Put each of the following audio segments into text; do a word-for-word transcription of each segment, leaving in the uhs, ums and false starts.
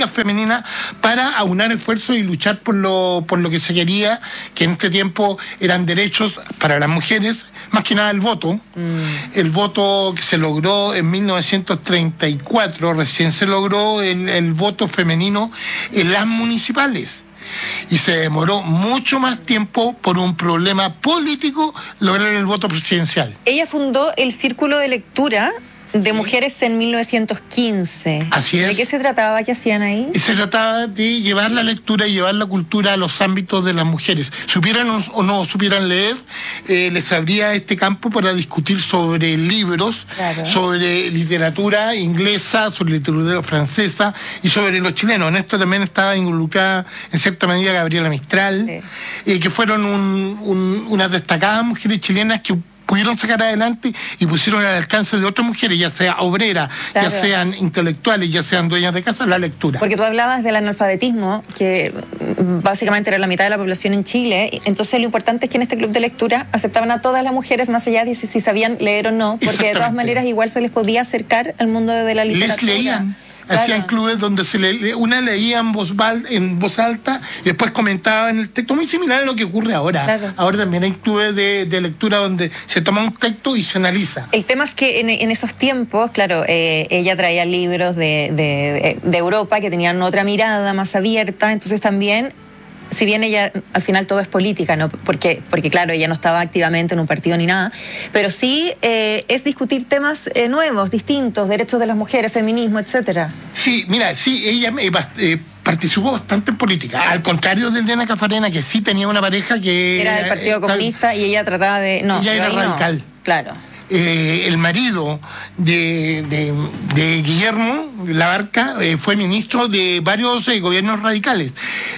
políticas femeninas para aunar esfuerzos y luchar por lo, por lo que se quería, que en este tiempo eran derechos para las mujeres, más que nada el voto. Mm. El voto que se logró en mil novecientos treinta y cuatro, recién se logró el, el voto femenino en las municipales. Y se demoró mucho más tiempo por un problema político lograr el voto presidencial. Ella fundó el Círculo de Lectura de Mujeres en mil novecientos quince. Así es. ¿De qué se trataba? ¿Qué hacían ahí? Se trataba de llevar la lectura y llevar la cultura a los ámbitos de las mujeres. Supieran o no supieran leer, eh, les abría este campo para discutir sobre libros, claro, sobre literatura inglesa, sobre literatura francesa y sobre los chilenos. En esto también estaba involucrada en cierta medida Gabriela Mistral, sí, eh, que fueron un, un, unas destacadas mujeres chilenas que pudieron sacar adelante y pusieron al alcance de otras mujeres, ya sea obreras, claro, ya sean intelectuales, ya sean dueñas de casa, la lectura. Porque tú hablabas del analfabetismo, que básicamente era la mitad de la población en Chile, entonces lo importante es que en este club de lectura aceptaban a todas las mujeres, más allá de si, si sabían leer o no, porque de todas maneras igual se les podía acercar al mundo de la literatura. Les leían. Claro. Hacían clubes donde se le, una leía en voz, en voz alta y después comentaba en el texto, muy similar a lo que ocurre ahora. Claro. Ahora también hay clubes de, de lectura donde se toma un texto y se analiza. El tema es que en, en esos tiempos, claro, eh, ella traía libros de, de, de Europa que tenían otra mirada más abierta, entonces también, si bien ella, al final todo es política, ¿no? Porque, porque claro, ella no estaba activamente en un partido ni nada, pero sí eh, es discutir temas eh, nuevos, distintos, derechos de las mujeres, feminismo, etcétera. Sí, mira, sí, ella eh, eh, participó bastante en política, al contrario de Elena Caffarena, que sí tenía una pareja que... Era del Partido eh, Comunista y ella trataba de... No, ella era radical. No. Claro. Eh, el marido de, de, de Guillermo Labarca eh, fue ministro de varios eh, gobiernos radicales.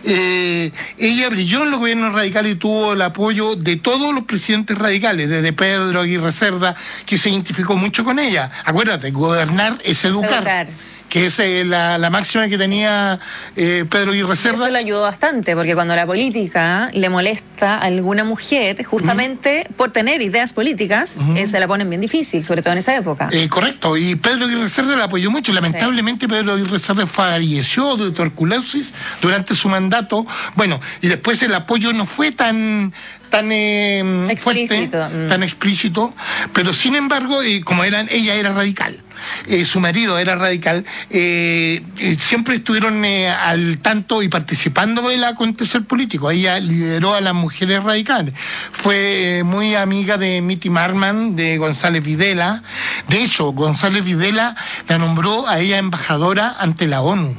Eh, ella brilló en los gobiernos radicales y tuvo el apoyo de todos los presidentes radicales, desde Pedro Aguirre Cerda, que se identificó mucho con ella. Acuérdate, gobernar es educar. educar. Que es eh, la, la máxima que tenía eh, Pedro Aguirre Cerda. Eso le ayudó bastante, porque cuando la política le molesta a alguna mujer, justamente uh-huh. por tener ideas políticas, uh-huh. eh, se la ponen bien difícil, sobre todo en esa época. Eh, correcto, y Pedro Aguirre Cerda la apoyó mucho. Lamentablemente, sí, Pedro Aguirre Cerda falleció de tuberculosis durante su mandato. Bueno, y después el apoyo no fue tan... tan eh, explícito, fuerte, mm. tan explícito, pero sin embargo, eh, como eran, ella era radical. Eh, su marido era radical, eh, eh, siempre estuvieron eh, al tanto y participando del acontecer político. Ella lideró a las mujeres radicales, fue eh, muy amiga de Mitty Marman, de González Videla. De hecho, González Videla la nombró a ella embajadora ante la ONU.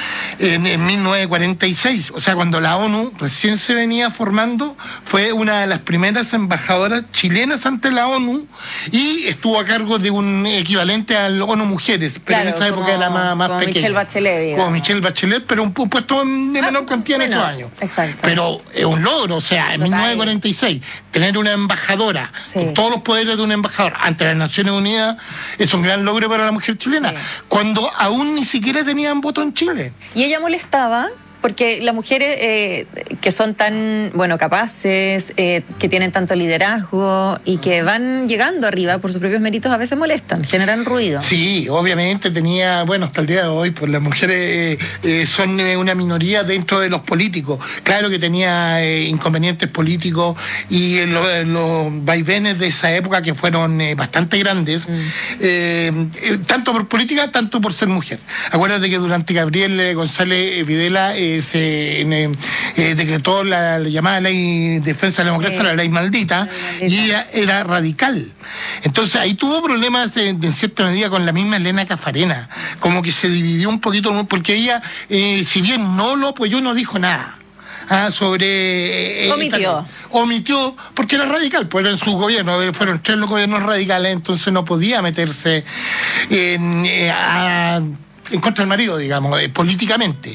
En, en mil novecientos cuarenta y seis, o sea, cuando la ONU recién se venía formando, fue una de las primeras embajadoras chilenas ante la ONU y estuvo a cargo de un equivalente al ONU Mujeres, pero claro, en esa como, época era más, más como pequeña. Michelle Bachelet, digamos. Como Michelle Bachelet, pero un, un puesto de menor ah, cantidad en esos años. Exacto. Pero es un logro, o sea, en Total. mil novecientos cuarenta y seis, tener una embajadora, sí, con todos los poderes de una embajadora ante las Naciones Unidas, es un gran logro para la mujer chilena, sí, cuando aún ni siquiera tenían voto en Chile. Y ella molestaba porque las mujeres eh, que son tan, bueno, capaces, eh, que tienen tanto liderazgo y que van llegando arriba por sus propios méritos, a veces molestan, generan ruido. Sí, obviamente tenía, bueno, hasta el día de hoy, pues las mujeres eh, eh, son una minoría dentro de los políticos. Claro que tenía eh, inconvenientes políticos y eh, los, los vaivenes de esa época que fueron eh, bastante grandes, mm. eh, eh, tanto por política, tanto por ser mujer. Acuérdate que durante Gabriel González Videla eh, se eh, eh, decretó la, la llamada ley de defensa de la democracia, sí, la ley maldita, la y ella era radical. Entonces ahí tuvo problemas eh, en cierta medida con la misma Elena Caffarena, como que se dividió un poquito, porque ella, eh, si bien no lo apoyó, no dijo nada. Ah, sobre... Eh, omitió. Omitió, porque era radical, pues era en su gobierno, fueron tres los gobiernos radicales, entonces no podía meterse en... Eh, a, en contra del marido, digamos, eh, políticamente.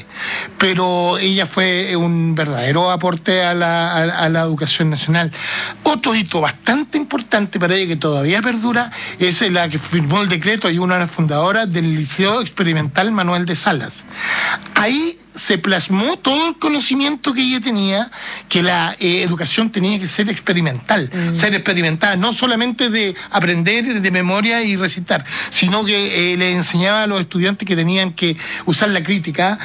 Pero ella fue un verdadero aporte a la, a, a la educación nacional. Otro hito bastante importante para ella, que todavía perdura, es la que firmó el decreto y una de las fundadoras del Liceo Experimental Manuel de Salas. Ahí se plasmó todo el conocimiento que ella tenía, que la eh, educación tenía que ser experimental, mm. ser experimentada, no solamente de aprender de memoria y recitar, sino que eh, le enseñaba a los estudiantes que tenían que usar la crítica,